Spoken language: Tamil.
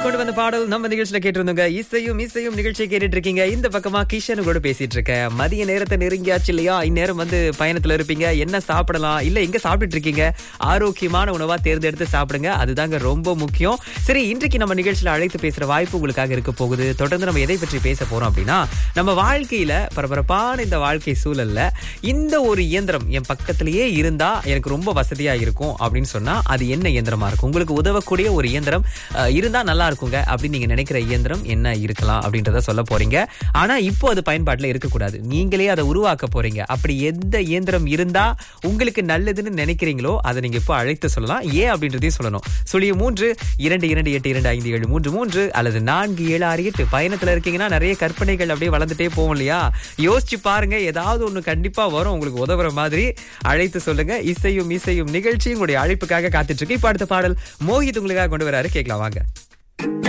கொண்டு வந்த பாடல் நம்ம நிகழ்ச்சியில கேட்டிருந்தோங்க. இசையும் இசையும் நிகழ்ச்சியை கேட்டுட்டு இருக்கீங்க. இந்த பக்கமா கிஷன் கூட பேசிட்டு இருக்கேன். மதிய நேரத்தை நெருங்கியாச்சு இல்லையா? இந்நேரம் பயணத்துல இருப்பீங்க. என்ன சாப்பிடலாம், இல்ல எங்க சாப்பிட்டுட்டு இருக்கீங்க? ஆரோக்கியமான உணவா தேர்ந்தெடுத்து சாப்பிடுங்க. அதுதாங்க ரொம்ப முக்கியம். சரி, இன்றைக்கு நம்ம நிகழ்ச்சியில அழைத்து பேசுற வாய்ப்பு உங்களுக்காக இருக்க போகுது. தொடர்ந்து நம்ம எதை பற்றி பேச போறோம் அப்படின்னா, நம்ம வாழ்க்கையில பரபரப்பான இந்த வாழ்க்கை சூழல்ல இந்த ஒரு இயந்திரம் என் பக்கத்திலேயே இருந்தா எனக்கு ரொம்ப வசதியா இருக்கும் அப்படின்னு சொன்னா அது என்ன இயந்திரமா இருக்கும்? உங்களுக்கு உதவக்கூடிய ஒரு இயந்திரம் இருந்தா நல்லா இருக்குங்க அப்படின்னு நீங்க நினைக்கிற இயந்திரம் என்ன இருக்கலாம் அப்படின்றத சொல்ல போறீங்க. ஆனா இப்போ அது பயன்பாட்டுல இருக்கக்கூடாது. நீங்களே அதை உருவாக்க போறீங்க. அப்படி எந்த இயந்திரம் இருந்தா உங்களுக்கு நல்லதுன்னு நினைக்கிறீங்களோ அதை நீங்க இப்போ அழைத்து சொல்லலாம். ஏன் அப்படின்றதையும் சொல்லணும். 0322282533 அல்லது 4768. பயணத்துல இருக்கீங்கன்னா நிறைய கற்பனைகள் அப்படியே வளர்ந்துட்டே போகும் இல்லையா? யோசிச்சு பாருங்க, ஏதாவது ஒண்ணு கண்டிப்பா வரும் உங்களுக்கு உதவுற மாதிரி. அழைத்து சொல்லுங்க. இசையும் இசையும் நிகழ்ச்சி உங்களுடைய அழைப்புக்காக காத்துட்டு இருக்கு. இப்ப அடுத்த பாடல் மோஹித் உங்களுக்காக கொண்டு வராரு. கேட்கலாம் வாங்க.